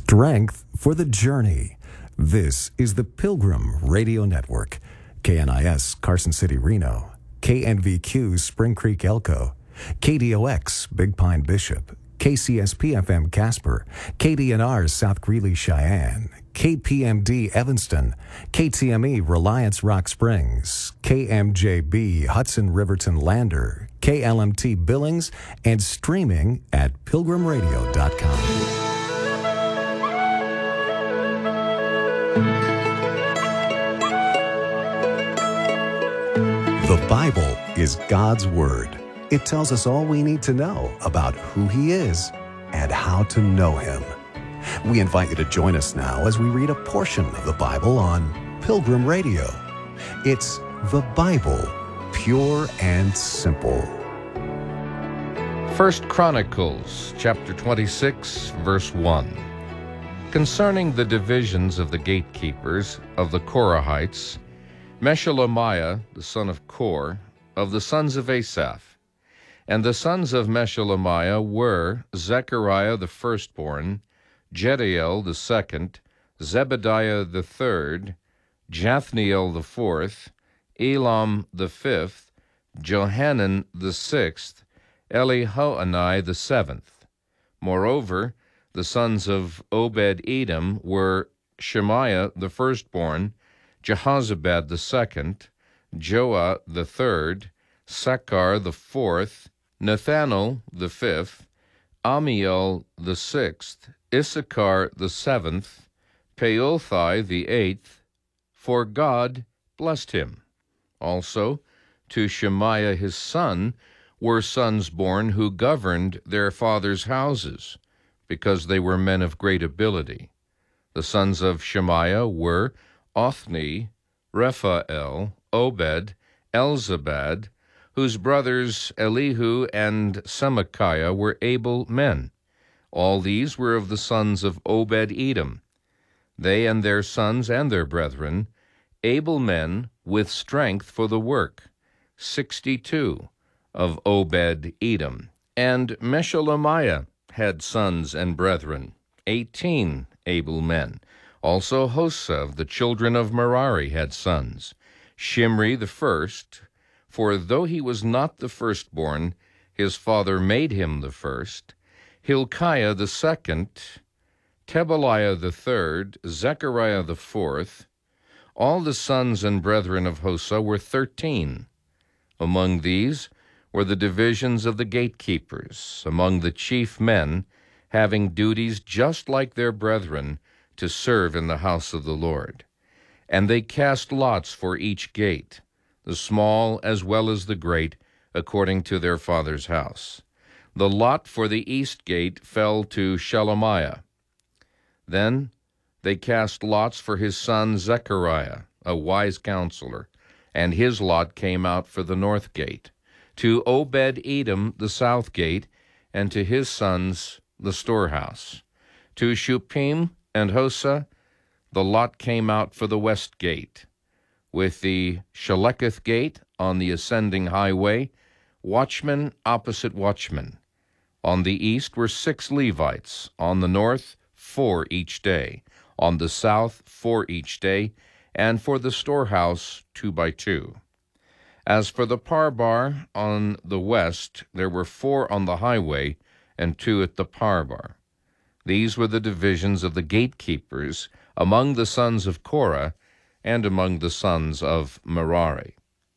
Strength for the journey. This is the Pilgrim Radio Network. KNIS Carson City, Reno. KNVQ Spring Creek, Elko. KDOX Big Pine Bishop. KCSP FM Casper. KDNR South Greeley, Cheyenne. KPMD Evanston. KTME Reliance Rock Springs. KMJB Hudson Riverton Lander. KLMT Billings, and streaming at pilgrimradio.com. The Bible is God's Word. It tells us all we need to know about who He is and how to know Him. We invite you to join us now as we read a portion of the Bible on Pilgrim Radio. It's the Bible, pure and simple. 1 Chronicles, chapter 26, verse 1. Concerning the divisions of the gatekeepers of the Korahites, Meshelemiah, the son of Kor, of the sons of Asaph. And the sons of Meshelemiah were Zechariah the firstborn, Jediel the second, Zebediah the third, Jathniel the fourth, Elam the fifth, Johanan the sixth, Elihoenai the seventh. Moreover, the sons of Obed-Edom were Shemaiah the firstborn, Jehozabad the second, Joah the third, Sakkar the fourth, Nethanel the fifth, Amiel the sixth, Issachar the seventh, Peothai the eighth, for God blessed him. Also, to Shemaiah his son were sons born who governed their fathers' houses, because they were men of great ability. The sons of Shemaiah were Othni, Rephael, Obed, Elzabad, whose brothers Elihu and Semachiah were able men. All these were of the sons of Obed-Edom. They and their sons and their brethren, able men with strength for the work, 62 of Obed-Edom. And Meshelemiah had sons and brethren, 18 able men. Also Hosa of the children of Merari had sons, Shimri the first, for though he was not the firstborn, his father made him the first, Hilkiah the second, Tebaliah the third, Zechariah the fourth. All the sons and brethren of Hosa were 13. Among these were the divisions of the gatekeepers, among the chief men, having duties just like their brethren, to serve in the house of the Lord. And they cast lots for each gate, the small as well as the great, according to their father's house. The lot for the east gate fell to Shelemiah. Then they cast lots for his son Zechariah, a wise counselor, and his lot came out for the north gate, to Obed-Edom the south gate, and to his sons the storehouse. To Shuppim and Hosa, the lot came out for the west gate, with the Sheleketh gate on the ascending highway, watchmen opposite watchmen. On the east were 6 Levites, on the north 4 each day, on the south 4 each day, and for the storehouse 2 by 2. As for the parbar on the west, there were 4 on the highway, and 2 at the parbar. These were the divisions of the gatekeepers among the sons of Korah and among the sons of Merari.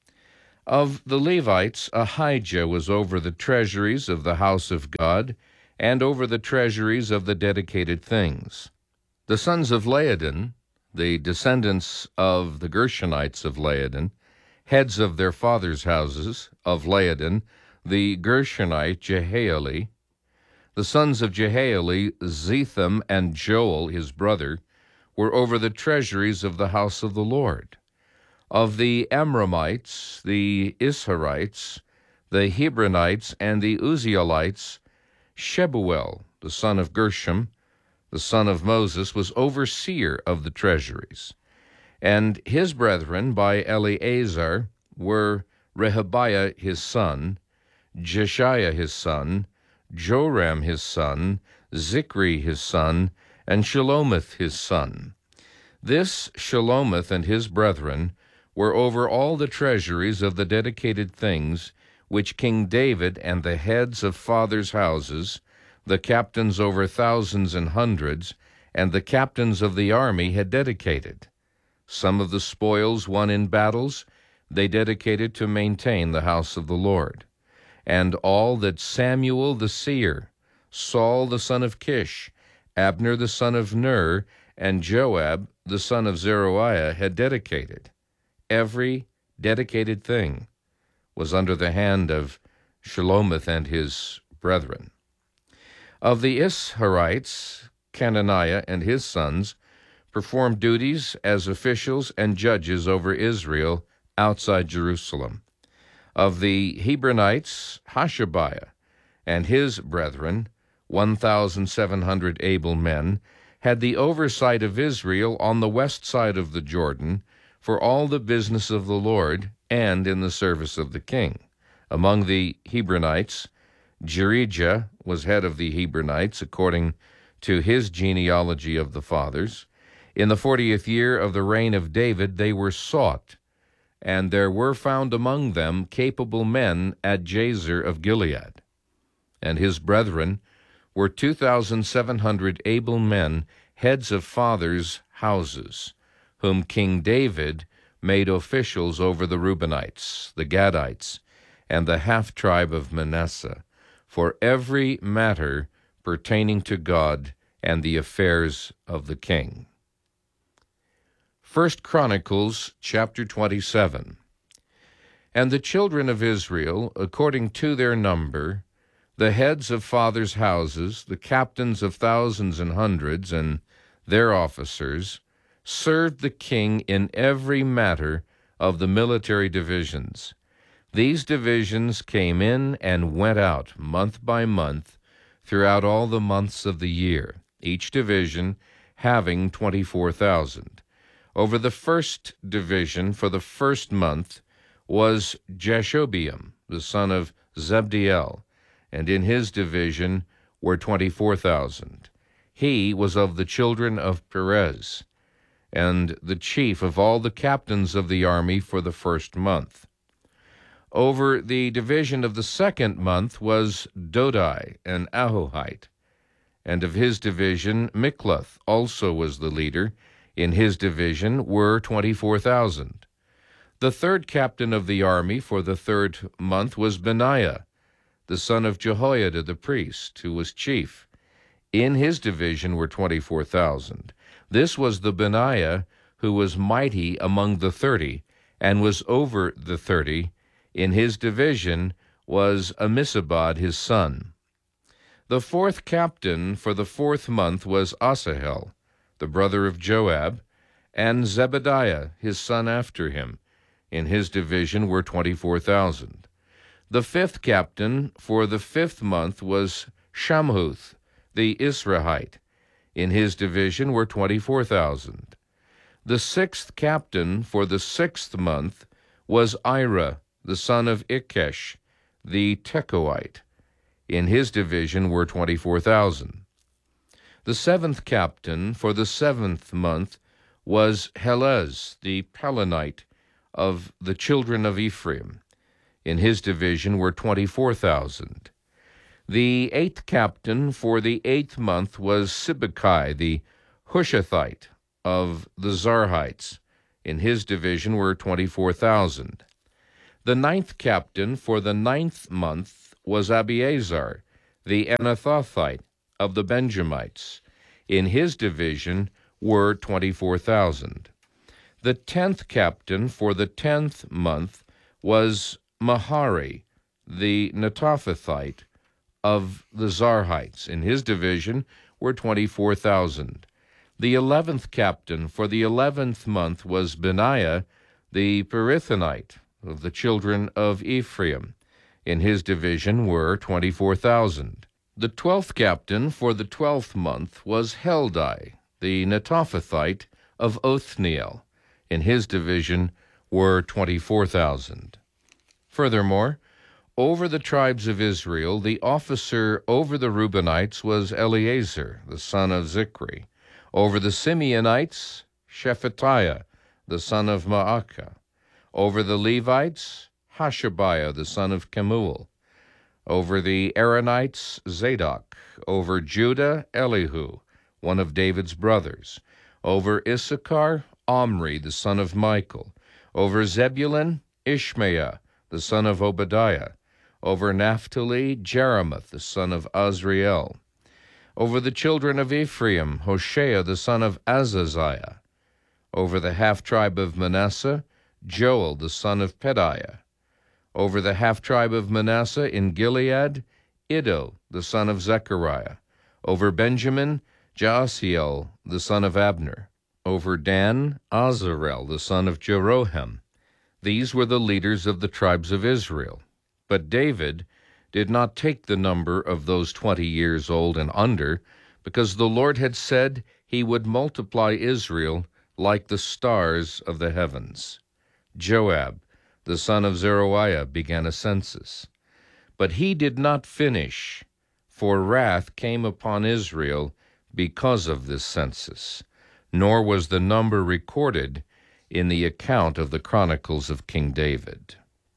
Of the Levites, Ahijah was over the treasuries of the house of God and over the treasuries of the dedicated things. The sons of Laodin, the descendants of the Gershonites of Laodin, heads of their fathers' houses, of Laodin, the Gershonite Jehaeli. The sons of Jehaeli, Zetham and Joel, his brother, were over the treasuries of the house of the Lord. Of the Amramites, the Isharites, the Hebronites, and the Uzzielites, Shebuel, the son of Gershom, the son of Moses, was overseer of the treasuries. And his brethren by Eleazar were Rehabiah his son, Jeshiah his son, Joram his son, Zikri his son, and Shelomith his son. This Shelomith and his brethren were over all the treasuries of the dedicated things which King David and the heads of fathers' houses, the captains over thousands and hundreds, and the captains of the army had dedicated. Some of the spoils won in battles they dedicated to maintain the house of the Lord. And all that Samuel the seer, Saul the son of Kish, Abner the son of Ner, and Joab the son of Zeruiah had dedicated. Every dedicated thing was under the hand of Shelomith and his brethren. Of the Isharites, Chenaniah and his sons performed duties as officials and judges over Israel outside Jerusalem. Of the Hebronites, Hashabiah and his brethren, 1,700 able men, had the oversight of Israel on the west side of the Jordan for all the business of the Lord and in the service of the king. Among the Hebronites, Jerijah was head of the Hebronites according to his genealogy of the fathers. In the 40th year of the reign of David they were sought, and there were found among them capable men at Jazer of Gilead. And his brethren were 2,700 able men, heads of fathers' houses, whom King David made officials over the Reubenites, the Gadites, and the half-tribe of Manasseh, for every matter pertaining to God and the affairs of the king. 1 Chronicles chapter 27. And the children of Israel, according to their number, the heads of fathers' houses, the captains of thousands and hundreds, and their officers, served the king in every matter of the military divisions. These divisions came in and went out month by month throughout all the months of the year, each division having 24,000. Over the first division for the first month was Jashobeam, the son of Zebdiel, and in his division were 24,000. He was of the children of Perez, and the chief of all the captains of the army for the first month. Over the division of the second month was Dodai, an Ahohite, and of his division Mikloth also was the leader. In his division were 24,000. The third captain of the army for the third month was Benaiah, the son of Jehoiada the priest, who was chief. In his division were 24,000. This was the Benaiah who was mighty among the 30, and was over the 30. In his division was Ammisabad his son. The fourth captain for the fourth month was Asahel, the brother of Joab, and Zebediah his son after him. In his division were 24,000. The fifth captain for the fifth month was Shamhuth, the Israelite. In his division were 24,000. The sixth captain for the sixth month was Ira, the son of Ikesh, the Tekoite. In his division were 24,000. The seventh captain for the seventh month was Helez, the Pelonite, of the children of Ephraim. In his division were 24,000. The eighth captain for the eighth month was Sibbecai, the Hushathite, of the Zarhites. In his division were 24,000. The ninth captain for the ninth month was Abiezar, the Anathothite, of the Benjamites. In his division were 24,000. The 10th captain for the 10th month was Mahari, the Netophathite, of the Zarhites. In his division were 24,000. The 11th captain for the 11th month was Benaiah, the Perithonite, of the children of Ephraim. In his division were 24,000. The 12th captain for the 12th month was Heldai, the Netophathite of Othniel. In his division were 24,000. Furthermore, over the tribes of Israel, the officer over the Reubenites was Eleazar, the son of Zikri. Over the Simeonites, Shephatiah, the son of Maacah. Over the Levites, Hashabiah, the son of Kemuel. Over the Aaronites, Zadok. Over Judah, Elihu, one of David's brothers. Over Issachar, Omri, the son of Michael. Over Zebulun, Ishmaiah, the son of Obadiah. Over Naphtali, Jeremoth, the son of Azriel. Over the children of Ephraim, Hoshea, the son of Azaziah. Over the half-tribe of Manasseh, Joel, the son of Pedaiah. Over the half-tribe of Manasseh in Gilead, Iddo, the son of Zechariah. Over Benjamin, Jaasiel, the son of Abner. Over Dan, Azarel, the son of Jeroham. These were the leaders of the tribes of Israel. But David did not take the number of those 20 years old and under, because the Lord had said he would multiply Israel like the stars of the heavens. Joab, the son of Zeruiah, began a census. But he did not finish, for wrath came upon Israel because of this census, nor was the number recorded in the account of the Chronicles of King David.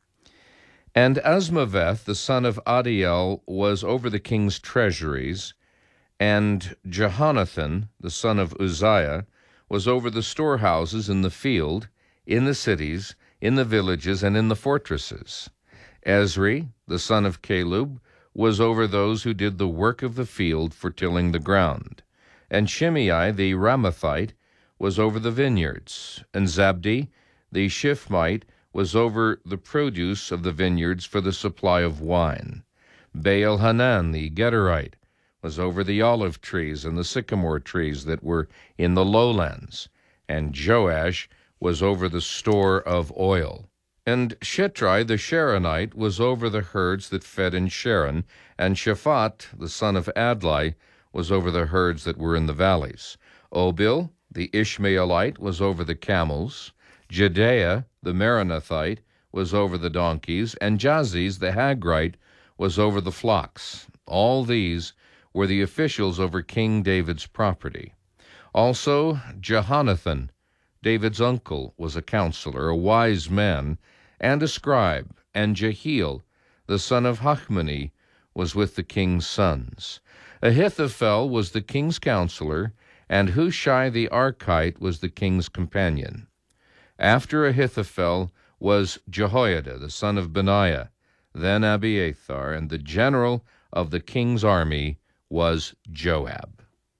And Asmaveth, the son of Adiel, was over the king's treasuries, and Jehonathan, the son of Uzziah, was over the storehouses in the field, in the cities, in the villages, and in the fortresses. Ezri, the son of Caleb, was over those who did the work of the field for tilling the ground. And Shimei the Ramathite was over the vineyards, and Zabdi the Shifmite was over the produce of the vineyards for the supply of wine. Baal-Hanan the Gederite was over the olive trees and the sycamore trees that were in the lowlands, and Joash was over the store of oil. And Shitrai the Sharonite was over the herds that fed in Sharon, and Shaphat the son of Adlai was over the herds that were in the valleys. Obil the Ishmaelite was over the camels. Jedaiah the Meronothite was over the donkeys, and Jaziz the Hagrite was over the flocks. All these were the officials over King David's property. Also Jehonathan, David's uncle, was a counselor, a wise man, and a scribe, and Jehiel, the son of Hachmoni, was with the king's sons. Ahithophel was the king's counselor, and Hushai the Archite was the king's companion. After Ahithophel was Jehoiada, the son of Benaiah, then Abiathar, and the general of the king's army was Joab.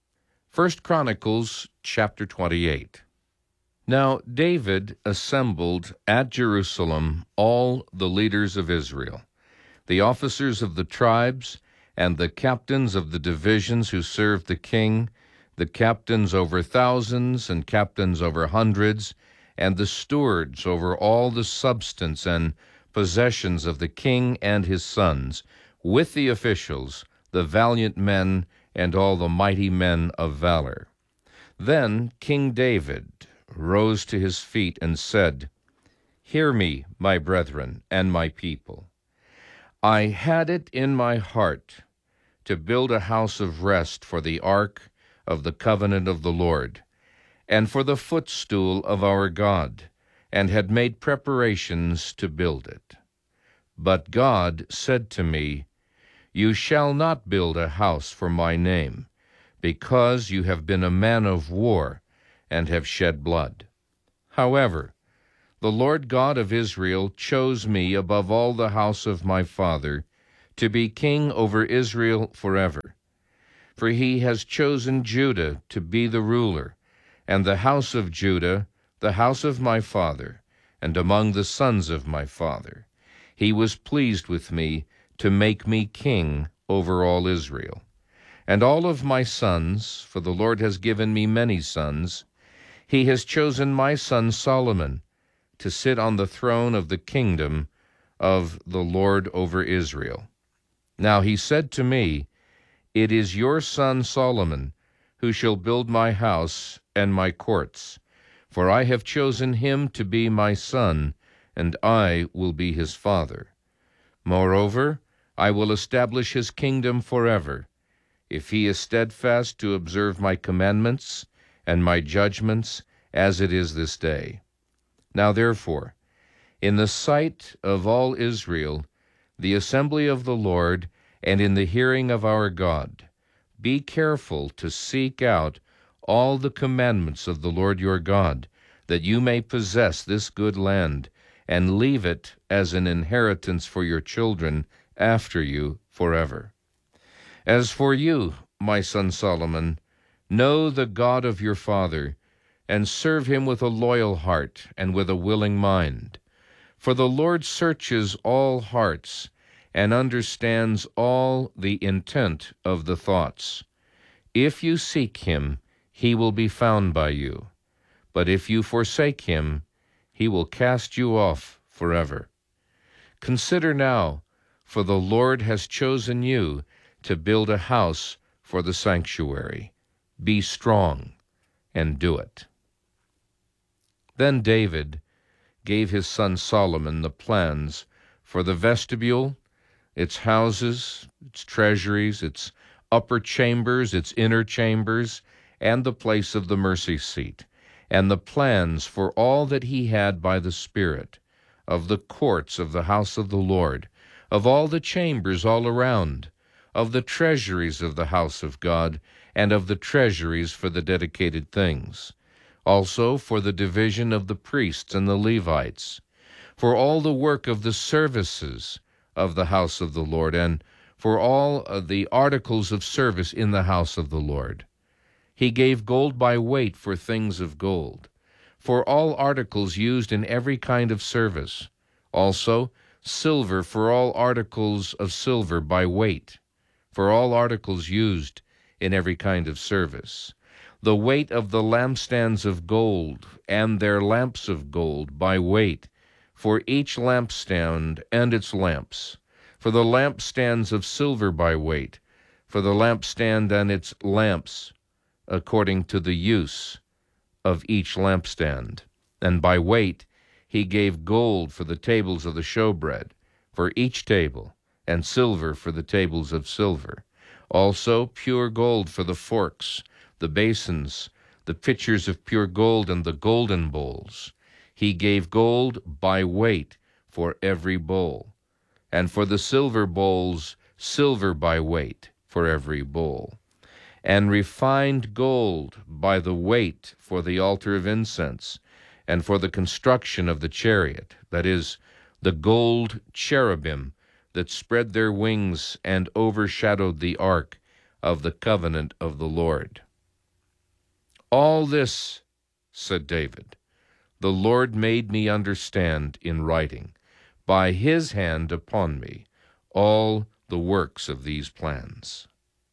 1 Chronicles chapter 28. Now David assembled at Jerusalem all the leaders of Israel, the officers of the tribes, and the captains of the divisions who served the king, the captains over thousands and captains over hundreds, and the stewards over all the substance and possessions of the king and his sons, with the officials, the valiant men, and all the mighty men of valor. Then King David rose to his feet and said, "Hear me, my brethren and my people. I had it in my heart to build a house of rest for the ark of the covenant of the Lord, and for the footstool of our God, and had made preparations to build it. But God said to me, You shall not build a house for my name, because you have been a man of war, and have shed blood. However, the Lord God of Israel chose me above all the house of my father, to be king over Israel forever. For he has chosen Judah to be the ruler, and the house of Judah, the house of my father, and among the sons of my father. He was pleased with me to make me king over all Israel. And all of my sons, for the Lord has given me many sons, he has chosen my son Solomon to sit on the throne of the kingdom of the Lord over Israel. Now he said to me, It is your son Solomon who shall build my house and my courts, for I have chosen him to be my son, and I will be his father. Moreover, I will establish his kingdom forever, if he is steadfast to observe my commandments and my judgments as it is this day. Now therefore, in the sight of all Israel, the assembly of the Lord, and in the hearing of our God, be careful to seek out all the commandments of the Lord your God, that you may possess this good land, and leave it as an inheritance for your children after you forever. As for you, my son Solomon, know the God of your father, and serve him with a loyal heart and with a willing mind. For the Lord searches all hearts, and understands all the intent of the thoughts. If you seek him, he will be found by you. But if you forsake him, he will cast you off forever. Consider now, for the Lord has chosen you to build a house for the sanctuary. Be strong and do it. Then David gave his son Solomon the plans for the vestibule, its houses, its treasuries, its upper chambers, its inner chambers, and the place of the mercy seat, and the plans for all that he had by the Spirit, of the courts of the house of the Lord, of all the chambers all around, of the treasuries of the house of God, and of the treasuries for the dedicated things, also for the division of the priests and the Levites, for all the work of the services of the house of the Lord, and for all of the articles of service in the house of the Lord. He gave gold by weight for things of gold, for all articles used in every kind of service, also silver for all articles of silver by weight, for all articles used in every kind of service, the weight of the lampstands of gold, and their lamps of gold by weight, for each lampstand and its lamps, for the lampstands of silver by weight, for the lampstand and its lamps, according to the use of each lampstand. And by weight he gave gold for the tables of the showbread, for each table, and silver for the tables of silver. Also pure gold for the forks, the basins, the pitchers of pure gold, and the golden bowls. He gave gold by weight for every bowl, and for the silver bowls, silver by weight for every bowl, and refined gold by the weight for the altar of incense, and for the construction of the chariot, that is, the gold cherubim that spread their wings and overshadowed the ark of the covenant of the Lord. All this, said David, the Lord made me understand in writing, by his hand upon me, all the works of these plans.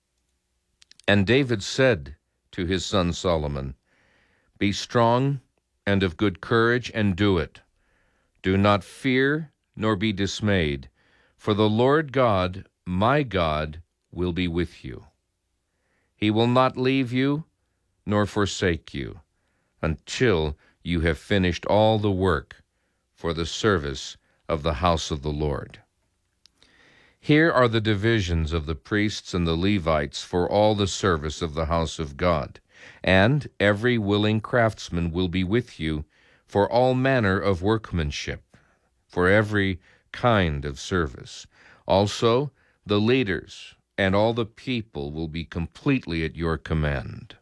And David said to his son Solomon, Be strong and of good courage, and do it. Do not fear nor be dismayed, for the Lord God, my God, will be with you. He will not leave you nor forsake you until you have finished all the work for the service of the house of the Lord. Here are the divisions of the priests and the Levites for all the service of the house of God, and every willing craftsman will be with you for all manner of workmanship, for every kind of service. Also, the leaders and all the people will be completely at your command.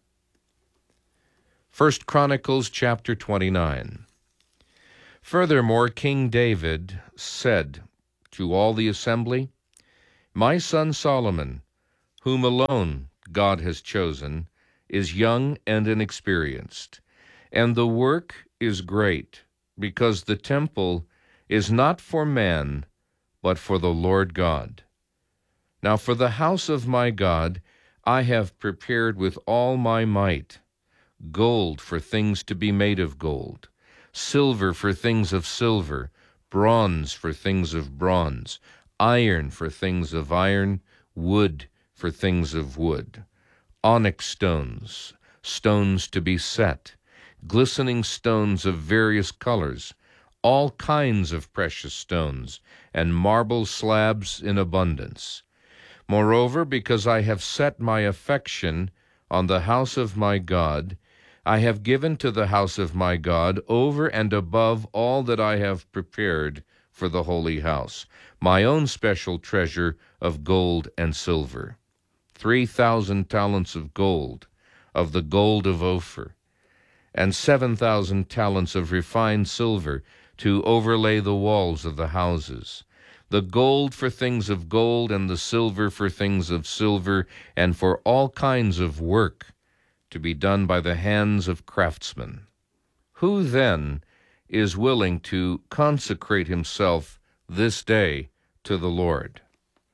1 Chronicles chapter 29. Furthermore, King David said to all the assembly, My son Solomon, whom alone God has chosen, is young and inexperienced, and the work is great, because the temple is not for man, but for the Lord God. Now for the house of my God I have prepared with all my might gold for things to be made of gold, silver for things of silver, bronze for things of bronze, iron for things of iron, wood for things of wood, onyx stones, stones to be set, glistening stones of various colors, all kinds of precious stones, and marble slabs in abundance. Moreover, because I have set my affection on the house of my God, I have given to the house of my God over and above all that I have prepared for the holy house, my own special treasure of gold and silver, 3,000 talents of gold, of the gold of Ophir, and 7,000 talents of refined silver to overlay the walls of the houses, the gold for things of gold, and the silver for things of silver, and for all kinds of work to be done by the hands of craftsmen. Who then is willing to consecrate himself this day to the Lord?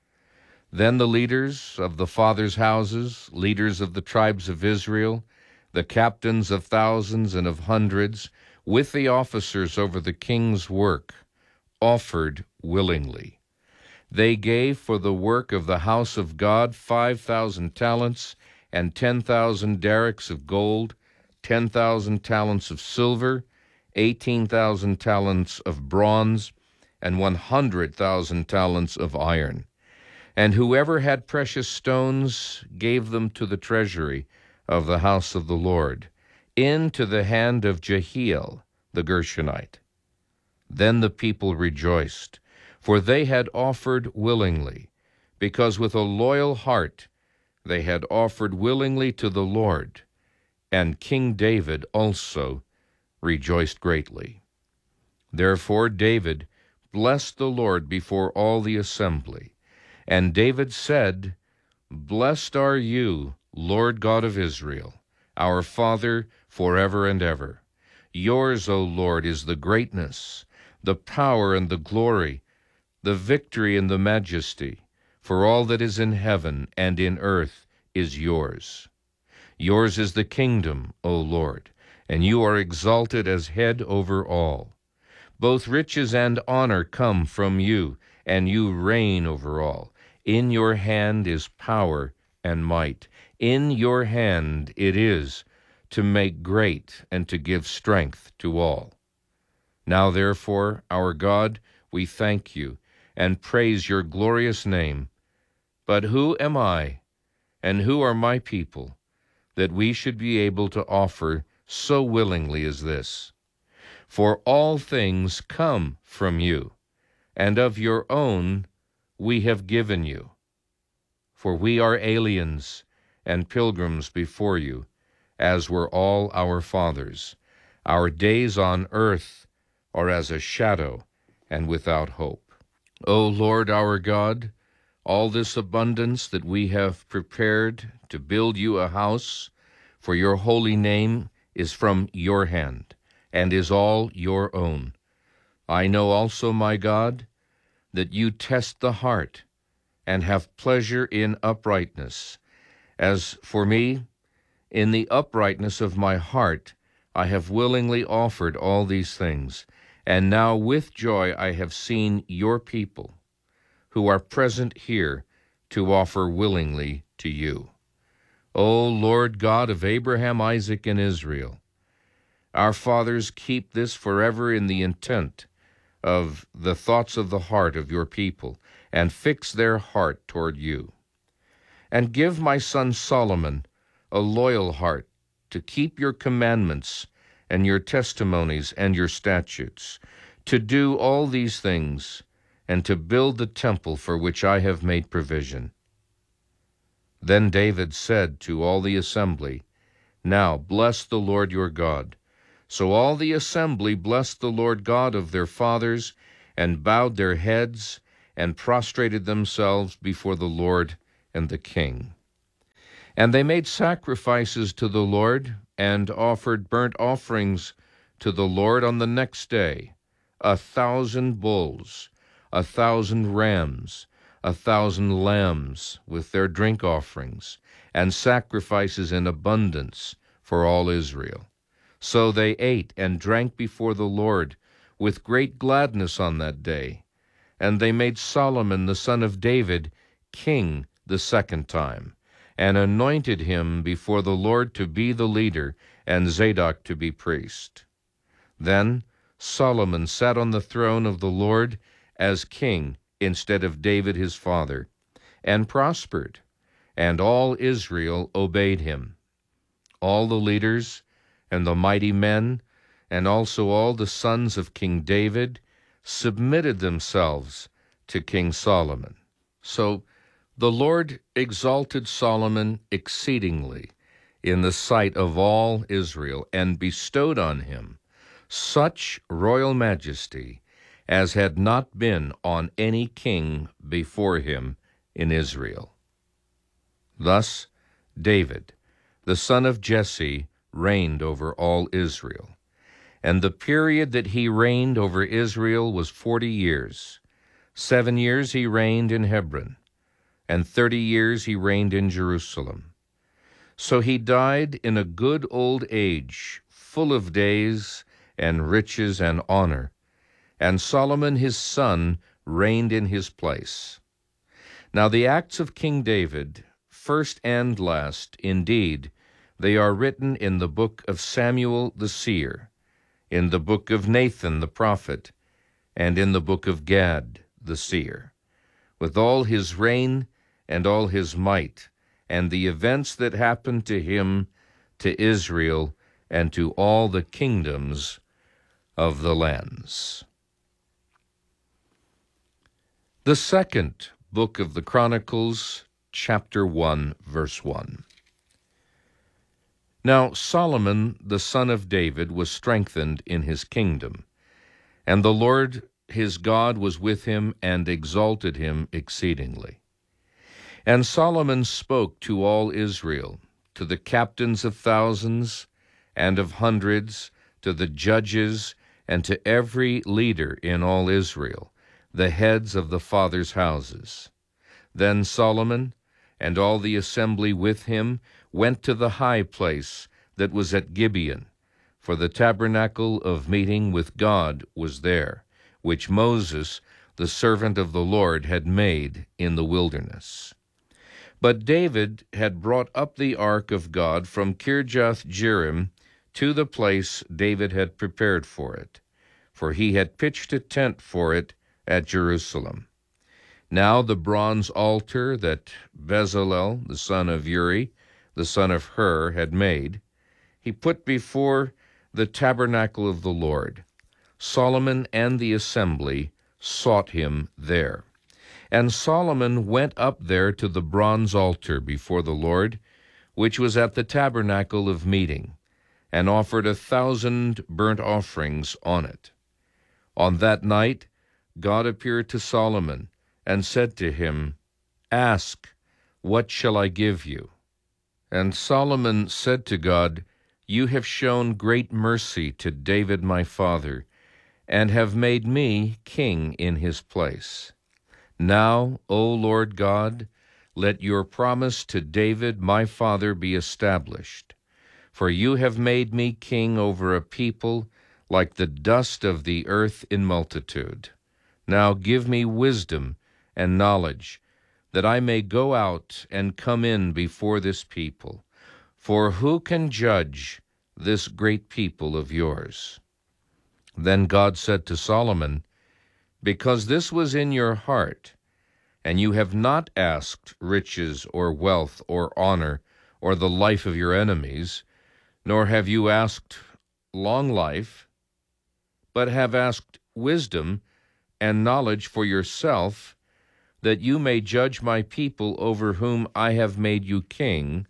Then the leaders of the fathers' houses, leaders of the tribes of Israel, the captains of thousands and of hundreds, with the officers over the king's work, offered willingly. They gave for the work of the house of God 5,000 talents, and 10,000 derricks of gold, 10,000 talents of silver, 18,000 talents of bronze, and 100,000 talents of iron. And whoever had precious stones gave them to the treasury of the house of the Lord, into the hand of Jehiel the Gershonite. Then the people rejoiced, for they had offered willingly, because with a loyal heart they had offered willingly to the Lord, and King David also rejoiced greatly. Therefore David blessed the Lord before all the assembly, and David said, Blessed are you, Lord God of Israel, our Father, forever and ever. Yours, O Lord, is the greatness, the power and the glory, the victory and the majesty, for all that is in heaven and in earth is yours. Yours is the kingdom, O Lord, and you are exalted as head over all. Both riches and honor come from you, and you reign over all. In your hand is power and might. In your hand it is to make great and to give strength to all. Now therefore, our God, we thank you and praise your glorious name. But who am I, and who are my people, that we should be able to offer so willingly as this? For all things come from you, and of your own we have given you. For we are aliens and pilgrims before you, as were all our fathers. Our days on earth are as a shadow and without hope. O Lord our God, all this abundance that we have prepared to build you a house for your holy name is from your hand, and is all your own. I know also, my God, that you test the heart and have pleasure in uprightness. As for me, in the uprightness of my heart I have willingly offered all these things, and now with joy I have seen your people, who are present here, to offer willingly to you. O Lord God of Abraham, Isaac, and Israel, our fathers, keep this forever in the intent of the thoughts of the heart of your people, and fix their heart toward you. And give my son Solomon a loyal heart to keep your commandments and your testimonies and your statutes, to do all these things, and to build the temple for which I have made provision. Then David said to all the assembly, Now bless the Lord your God. So all the assembly blessed the Lord God of their fathers, and bowed their heads, and prostrated themselves before the Lord and the king. And they made sacrifices to the Lord, and offered burnt offerings to the Lord on the next day, 1,000 bulls, 1,000 rams, 1,000 lambs, with their drink offerings, and sacrifices in abundance for all Israel. So they ate and drank before the Lord with great gladness on that day. And they made Solomon the son of David king the second time, and anointed him before the Lord to be the leader, and Zadok to be priest. Then Solomon sat on the throne of the Lord as king instead of David his father, and prospered, and all Israel obeyed him. All the leaders and the mighty men, and also all the sons of King David, submitted themselves to King Solomon. So the Lord exalted Solomon exceedingly in the sight of all Israel, and bestowed on him such royal majesty as had not been on any king before him in Israel. Thus David, the son of Jesse, reigned over all Israel. And the period that he reigned over Israel was 40 years. 7 years he reigned in Hebron, and 30 years he reigned in Jerusalem. So he died in a good old age, full of days and riches and honor, and Solomon his son reigned in his place. Now the acts of King David, first and last, indeed, they are written in the book of Samuel the seer, in the book of Nathan the prophet, and in the book of Gad the seer, with all his reign and all his might, and the events that happened to him, to Israel, and to all the kingdoms of the lands. The second book of the Chronicles, chapter 1, verse 1. Now Solomon the son of David was strengthened in his kingdom, and the Lord his God was with him and exalted him exceedingly. And Solomon spoke to all Israel, to the captains of thousands and of hundreds, to the judges, and to every leader in all Israel, the heads of the fathers' houses. Then Solomon and all the assembly with him went to the high place that was at Gibeon, for the tabernacle of meeting with God was there, which Moses, the servant of the Lord, had made in the wilderness. But David had brought up the ark of God from Kirjath-jearim to the place David had prepared for it, for he had pitched a tent for it at Jerusalem. Now the bronze altar that Bezalel, the son of Uri, the son of Hur, had made, he put before the tabernacle of the Lord. Solomon and the assembly sought him there. And Solomon went up there to the bronze altar before the Lord, which was at the tabernacle of meeting, and offered 1,000 burnt offerings on it. On that night God appeared to Solomon and said to him, "Ask, what shall I give you?" And Solomon said to God, "You have shown great mercy to David my father, and have made me king in his place. Now, O Lord God, let your promise to David my father be established. For you have made me king over a people like the dust of the earth in multitude. Now give me wisdom and knowledge, that I may go out and come in before this people. For who can judge this great people of yours?" Then God said to Solomon, "Because this was in your heart, and you have not asked riches or wealth or honor or the life of your enemies, nor have you asked long life, but have asked wisdom and knowledge for yourself, that you may judge my people over whom I have made you king,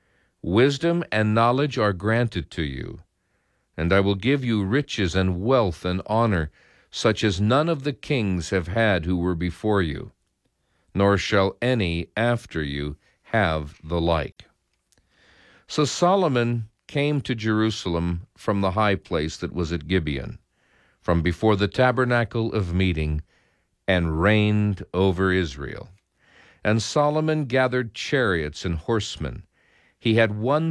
wisdom and knowledge are granted to you, and I will give you riches and wealth and honor, such as none of the kings have had who were before you, nor shall any after you have the like." So Solomon came to Jerusalem from the high place that was at Gibeon, from before the tabernacle of meeting, and reigned over Israel. And Solomon gathered chariots and horsemen. He had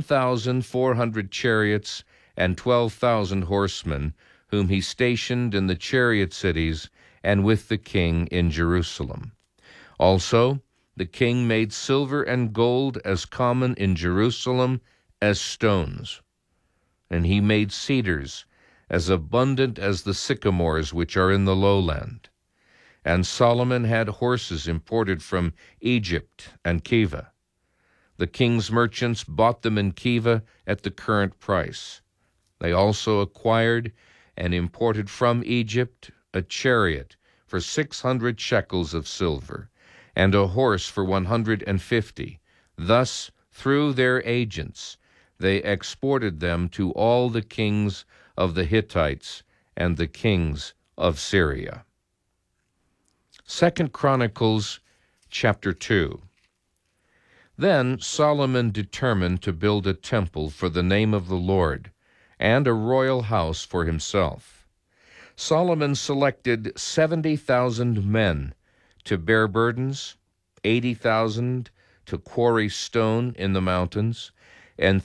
1,400 chariots and 12,000 horsemen, whom he stationed in the chariot cities and with the king in Jerusalem. Also, the king made silver and gold as common in Jerusalem as stones. And he made cedars as abundant as the sycamores which are in the lowland. And Solomon had horses imported from Egypt and Keva. The king's merchants bought them in Keva at the current price. They also acquired and imported from Egypt a chariot for 600 shekels of silver, and a horse for 150. Thus, through their agents, they exported them to all the kings of the Hittites and the kings of Syria. 2 Chronicles chapter 2. Then Solomon determined to build a temple for the name of the Lord, and a royal house for himself. Solomon selected 70,000 men to bear burdens, 80,000 to quarry stone in the mountains, and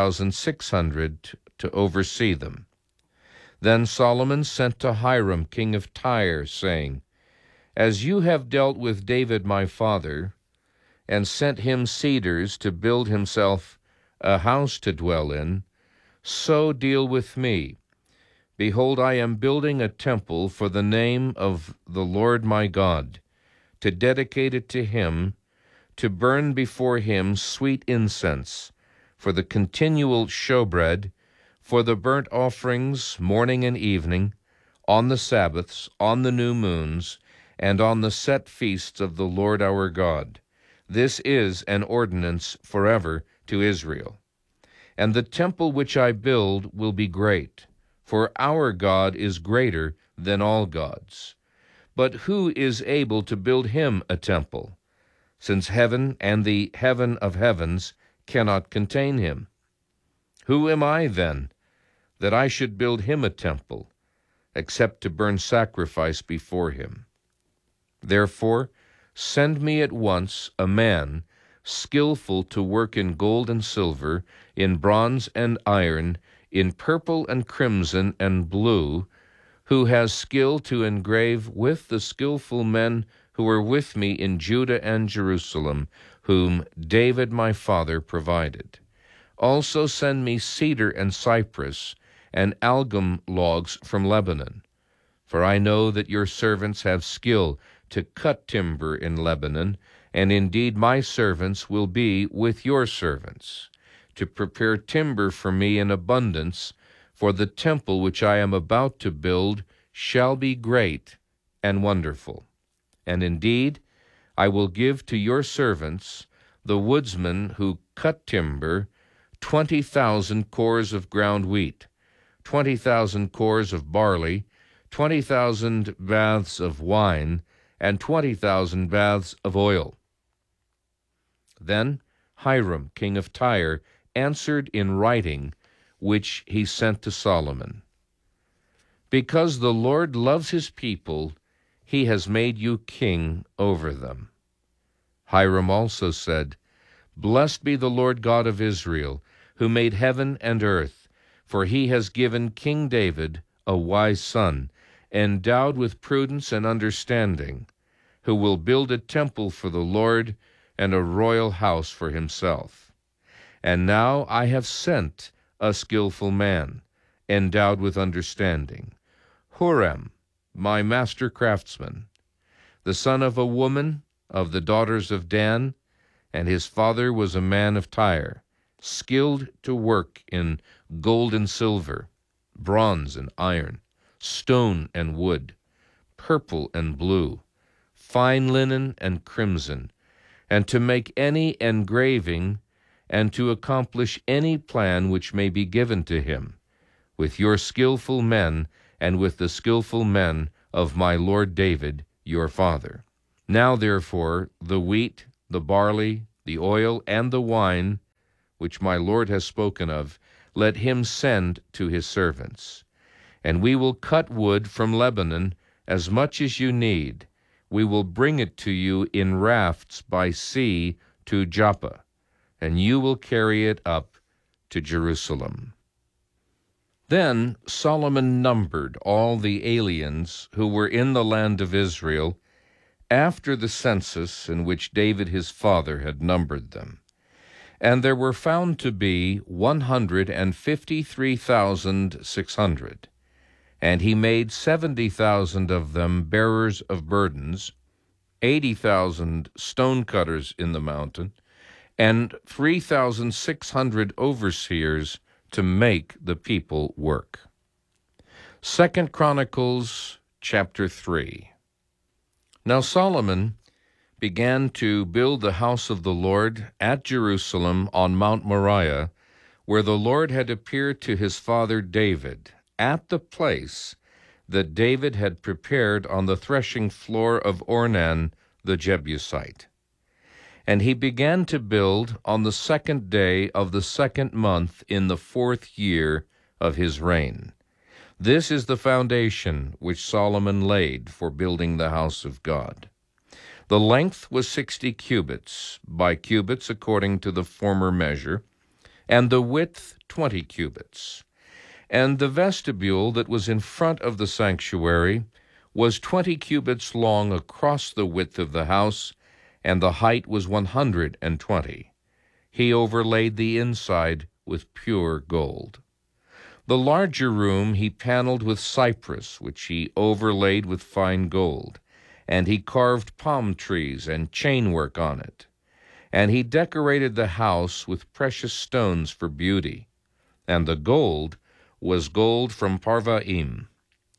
3,600 to oversee them. Then Solomon sent to Hiram, king of Tyre, saying, As you have dealt with David my father, and sent him cedars to build himself a house to dwell in, so deal with me. Behold, I am building a temple for the name of the Lord my God, to dedicate it to him, to burn before him sweet incense, for the continual showbread, for the burnt offerings morning and evening, on the Sabbaths, on the new moons, and on the set feasts of the Lord our God. This is an ordinance forever to Israel. And the temple which I build will be great, for our God is greater than all gods. But who is able to build him a temple, since heaven and the heaven of heavens cannot contain him? Who am I, then, that I should build him a temple, except to burn sacrifice before him? Therefore, send me at once a man skillful to work in gold and silver, in bronze and iron, in purple and crimson and blue, who has skill to engrave with the skillful men who are with me in Judah and Jerusalem, whom David my father provided. Also send me cedar and cypress, and algum logs from Lebanon. For I know that your servants have skill to cut timber in Lebanon, and indeed my servants will be with your servants, to prepare timber for me in abundance, for the temple which I am about to build shall be great and wonderful. And indeed I will give to your servants, the woodsmen who cut timber, 20,000 cores of ground wheat, 20,000 cores of barley, 20,000 baths of wine, and 20,000 baths of oil. Then Hiram, king of Tyre, answered in writing, which he sent to Solomon. Because the Lord loves his people, he has made you king over them. Hiram also said, Blessed be the Lord God of Israel, who made heaven and earth, for he has given King David a wise son, endowed with prudence and understanding, who will build a temple for the Lord and a royal house for himself. And now I have sent a skillful man, endowed with understanding, Huram, my master craftsman, the son of a woman of the daughters of Dan, and his father was a man of Tyre, skilled to work in gold and silver, bronze and iron, stone and wood, purple and blue, fine linen and crimson, and to make any engraving, and to accomplish any plan which may be given to him, with your skillful men and with the skillful men of my lord David your father. Now therefore the wheat, the barley, the oil, and the wine, which my lord has spoken of, let him send to his servants. And we will cut wood from Lebanon as much as you need. We will bring it to you in rafts by sea to Joppa, and you will carry it up to Jerusalem. Then Solomon numbered all the aliens who were in the land of Israel after the census in which David his father had numbered them. And there were found to be 153,600. And he made 70,000 of them bearers of burdens, 80,000 stone cutters in the mountain, and 3,600 overseers to make the people work. 2 Chronicles chapter 3. Now Solomon began to build the house of the Lord at Jerusalem on Mount Moriah, where the Lord had appeared to his father David, at the place that David had prepared on the threshing floor of Ornan the Jebusite. And he began to build on the 2nd day of the 2nd month in the 4th year of his reign. This is the foundation which Solomon laid for building the house of God. The length was 60 cubits, by cubits according to the former measure, and the width 20 cubits. And the vestibule that was in front of the sanctuary was 20 cubits long across the width of the house, and the height was 120. He overlaid the inside with pure gold. The larger room he paneled with cypress, which he overlaid with fine gold, and he carved palm trees and chainwork on it. And he decorated the house with precious stones for beauty, and the gold was gold from Parvaim.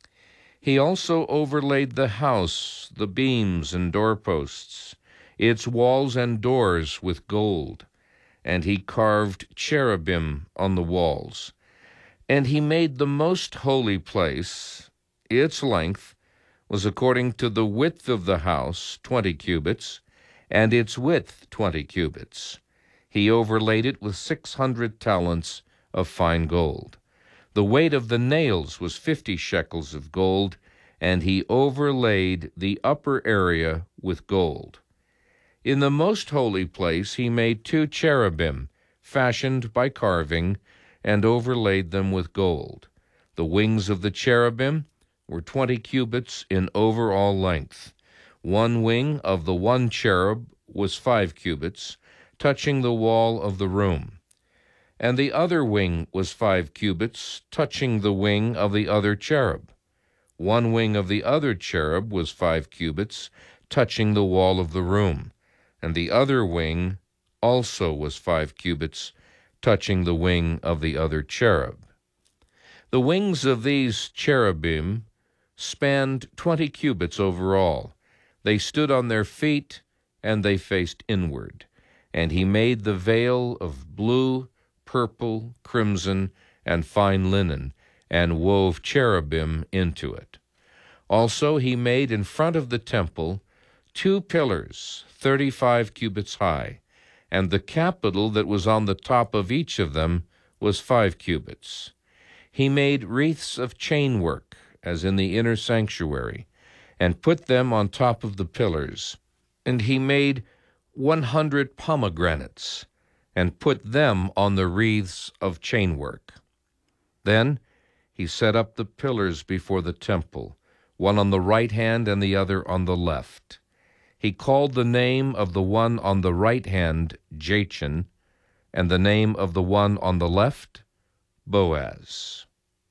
He also overlaid the house, the beams and doorposts, its walls and doors with gold, and he carved cherubim on the walls. And he made the most holy place. Its length was according to the width of the house, 20 cubits, and its width 20 cubits. He overlaid it with 600 talents of fine gold. The weight of the nails was 50 shekels of gold, and he overlaid the upper area with gold. In the most holy place he made 2 cherubim, fashioned by carving, and overlaid them with gold. The wings of the cherubim were 20 cubits in overall length. One wing of the one cherub was 5 cubits, touching the wall of the room. And the other wing was 5 cubits, touching the wing of the other cherub. One wing of the other cherub was 5 cubits, touching the wall of the room. And the other wing also was 5 cubits, touching the wing of the other cherub. The wings of these cherubim spanned 20 cubits overall. They stood on their feet, and they faced inward. And he made the veil of blue, purple, crimson, and fine linen, and wove cherubim into it. Also he made in front of the temple 2 pillars, 35 cubits high, and the capital that was on the top of each of them was 5 cubits. He made wreaths of chainwork, as in the inner sanctuary, and put them on top of the pillars. And he made 100 pomegranates, and put them on the wreaths of chainwork. Then he set up the pillars before the temple, one on the right hand and the other on the left. He called the name of the one on the right hand Jachin, and the name of the one on the left Boaz.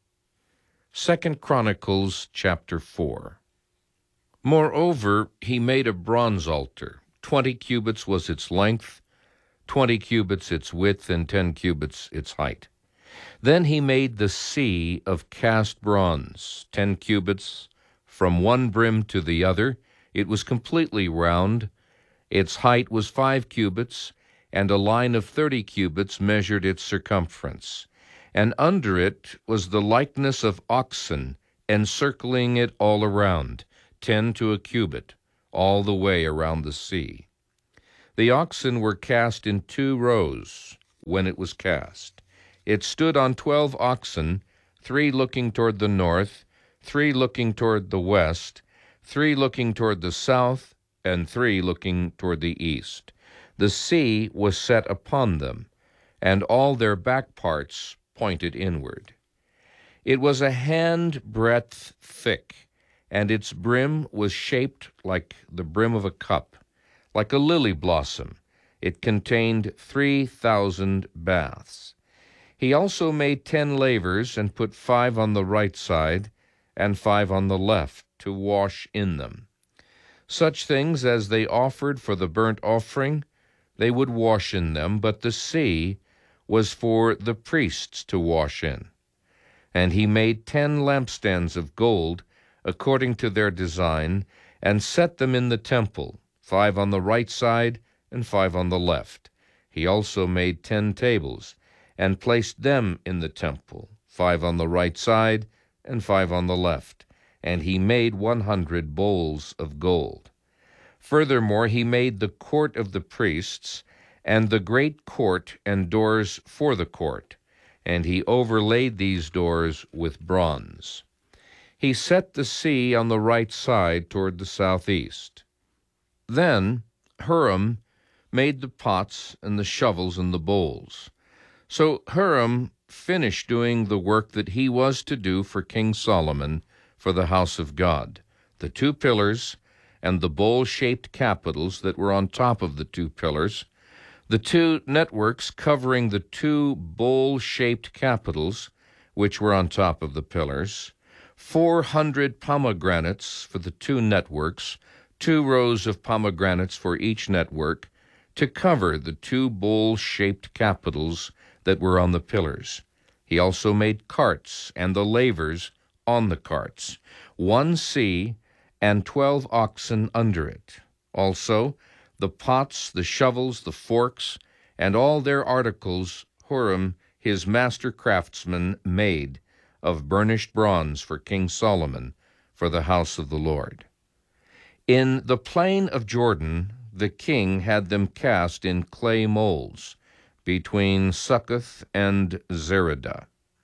2 Chronicles chapter 4. Moreover, he made a bronze altar. 20 cubits was its length, 20 cubits its width, and 10 cubits its height. Then he made the sea of cast bronze, 10 cubits from one brim to the other. It was completely round. Its height was 5 cubits, and a line of 30 cubits measured its circumference. And under it was the likeness of oxen, encircling it all around, 10 to a cubit, all the way around the sea. The oxen were cast in 2 rows when it was cast. It stood on 12 oxen, 3 looking toward the north, 3 looking toward the west, 3 looking toward the south, and 3 looking toward the east. The sea was set upon them, and all their back parts pointed inward. It was a hand-breadth thick, and its brim was shaped like the brim of a cup, like a lily blossom. It contained 3,000 baths. He also made 10 lavers, and put 5 on the right side and 5 on the left, to wash in them. Such things as they offered for the burnt offering, they would wash in them, but the sea was for the priests to wash in. And he made 10 lampstands of gold, according to their design, and set them in the temple, 5 on the right side and 5 on the left. He also made 10 tables, and placed them in the temple, 5 on the right side and 5 on the left. And he made 100 bowls of gold. Furthermore, he made the court of the priests, and the great court and doors for the court, and he overlaid these doors with bronze. He set the sea on the right side toward the southeast. Then Huram made the pots and the shovels and the bowls. So Huram finished doing the work that he was to do for King Solomon for the house of God, the 2 pillars and the bowl-shaped capitals that were on top of the 2 pillars, the 2 networks covering the 2 bowl-shaped capitals which were on top of the pillars, 400 pomegranates for the 2 networks, 2 rows of pomegranates for each network, to cover the 2 bowl-shaped capitals that were on the pillars. He also made carts and the lavers on the carts, 1 sea and 12 oxen under it. Also, the pots, the shovels, the forks, and all their articles Huram, his master craftsman, made of burnished bronze for King Solomon for the house of the Lord. In the plain of Jordan, the king had them cast in clay molds between Succoth and Zeradah.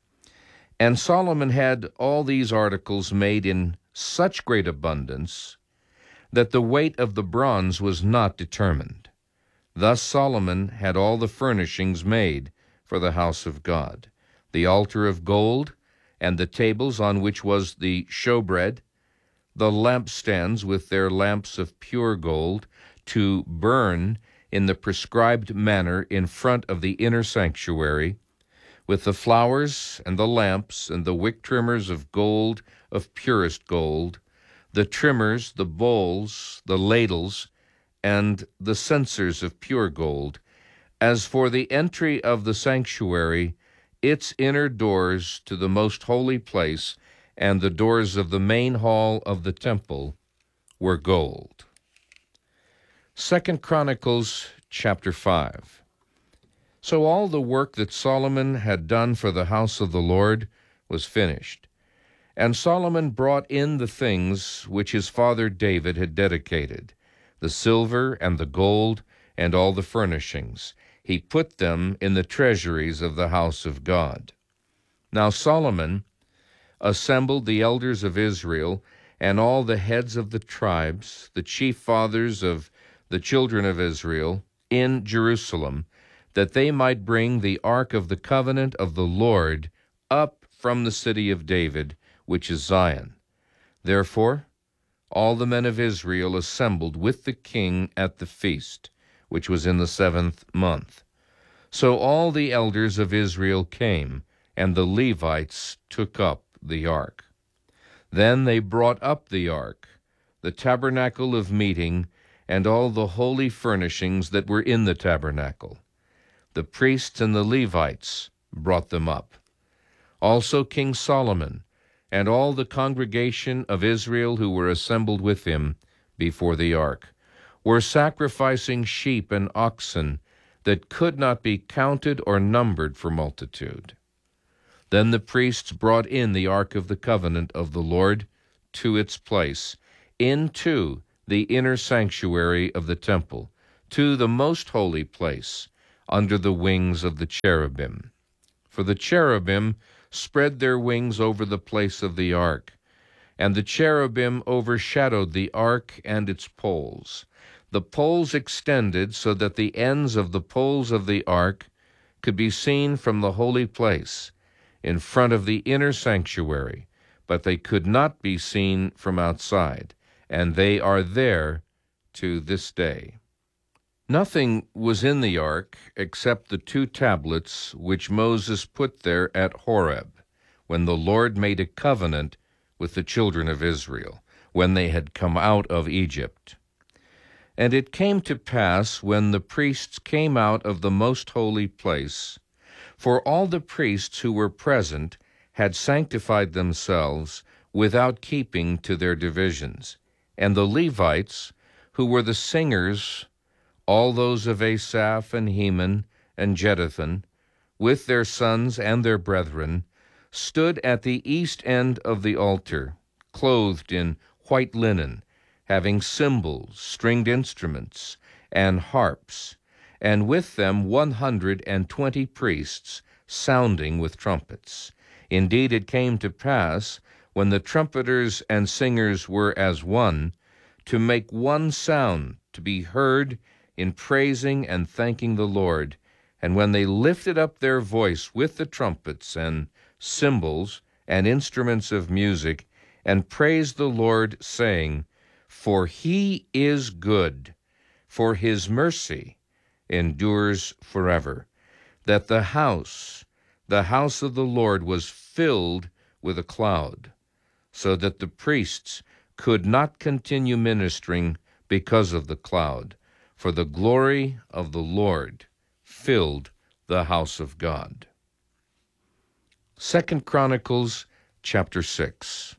And Solomon had all these articles made in such great abundance that the weight of the bronze was not determined. Thus Solomon had all the furnishings made for the house of God, the altar of gold, and the tables on which was the showbread, the lampstands with their lamps of pure gold, to burn in the prescribed manner in front of the inner sanctuary, with the flowers and the lamps and the wick trimmers of gold, of purest gold, the trimmers, the bowls, the ladles, and the censers of pure gold. As for the entry of the sanctuary, its inner doors to the most holy place and the doors of the main hall of the temple were gold. 2 Chronicles chapter 5. So all the work that Solomon had done for the house of the Lord was finished. And Solomon brought in the things which his father David had dedicated, the silver and the gold and all the furnishings. He put them in the treasuries of the house of God. Now Solomon assembled the elders of Israel and all the heads of the tribes, the chief fathers of the children of Israel, in Jerusalem, that they might bring the ark of the covenant of the Lord up from the city of David, which is Zion. Therefore all the men of Israel assembled with the king at the feast, which was in the 7th month. So all the elders of Israel came, and the Levites took up the ark. Then they brought up the ark, the tabernacle of meeting, and all the holy furnishings that were in the tabernacle. The priests and the Levites brought them up. Also King Solomon, and all the congregation of Israel who were assembled with him before the ark, were sacrificing sheep and oxen that could not be counted or numbered for multitude. Then the priests brought in the ark of the covenant of the Lord to its place, into the inner sanctuary of the temple, to the most holy place, under the wings of the cherubim. For the cherubim spread their wings over the place of the ark, and the cherubim overshadowed the ark and its poles. The poles extended so that the ends of the poles of the ark could be seen from the holy place, in front of the inner sanctuary, but they could not be seen from outside, and they are there to this day. Nothing was in the ark except the 2 tablets which Moses put there at Horeb, when the Lord made a covenant with the children of Israel, when they had come out of Egypt. And it came to pass, when the priests came out of the most holy place, For all the priests who were present had sanctified themselves without keeping to their divisions. And the Levites, who were the singers, all those of Asaph and Heman and Jeduthun, with their sons and their brethren, stood at the east end of the altar, clothed in white linen, having cymbals, stringed instruments, and harps, and with them 120 priests sounding with trumpets. Indeed, it came to pass, when the trumpeters and singers were as one, to make one sound to be heard in praising and thanking the Lord. And when they lifted up their voice with the trumpets and cymbals and instruments of music, and praised the Lord, saying, For he is good, for his mercy endures forever, that the house of the Lord was filled with a cloud, so that the priests could not continue ministering because of the cloud, for the glory of the Lord filled the house of God. 2 Chronicles chapter 6.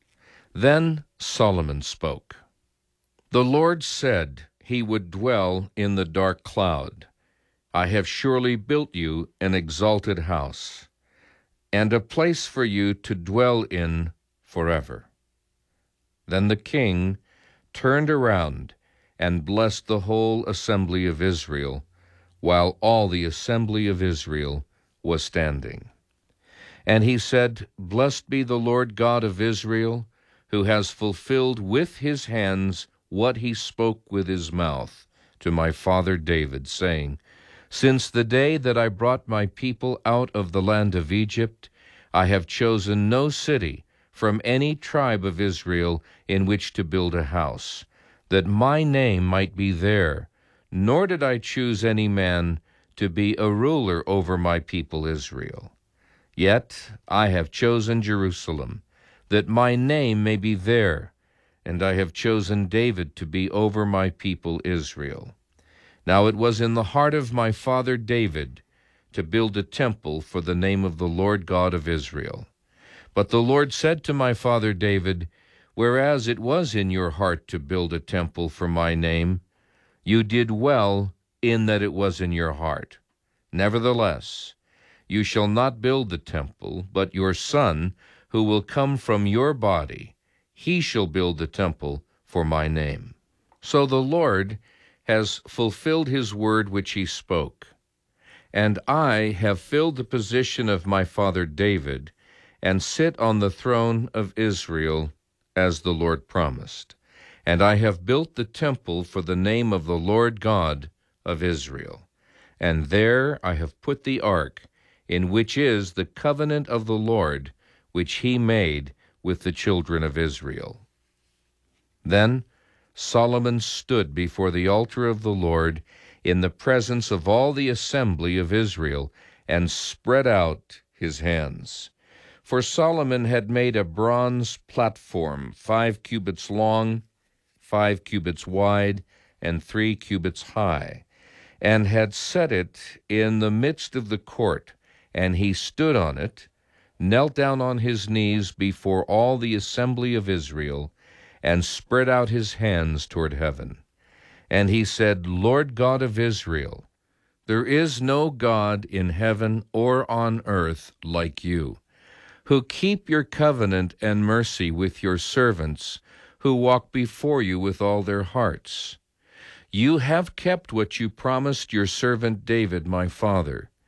Then Solomon spoke. The Lord said he would dwell in the dark cloud. I have surely built you an exalted house, and a place for you to dwell in forever. Then the king turned around and blessed the whole assembly of Israel, while all the assembly of Israel was standing. And he said, Blessed be the Lord God of Israel, who has fulfilled with his hands what he spoke with his mouth to my father David, saying, Since the day that I brought my people out of the land of Egypt, I have chosen no city from any tribe of Israel in which to build a house, that my name might be there, nor did I choose any man to be a ruler over my people Israel. Yet I have chosen Jerusalem, that my name may be there, and I have chosen David to be over my people Israel. Now it was in the heart of my father David to build a temple for the name of the Lord God of Israel. But the Lord said to my father David, Whereas it was in your heart to build a temple for my name, you did well in that it was in your heart. Nevertheless, you shall not build the temple, but your son, who will come from your body, he shall build the temple for my name. So the Lord has fulfilled his word which he spoke. And I have filled the position of my father David, and sit on the throne of Israel, as the Lord promised. And I have built the temple for the name of the Lord God of Israel. And there I have put the ark, in which is the covenant of the Lord, which he made with the children of Israel. Then Solomon stood before the altar of the Lord in the presence of all the assembly of Israel, and spread out his hands. For Solomon had made a bronze platform, 5 cubits long, 5 cubits wide, and 3 cubits high, and had set it in the midst of the court, and he stood on it, knelt down on his knees before all the assembly of Israel, and spread out his hands toward heaven. And he said, Lord God of Israel, there is no God in heaven or on earth like you, who keep your covenant and mercy with your servants, who walk before you with all their hearts. You have kept what you promised your servant David my father,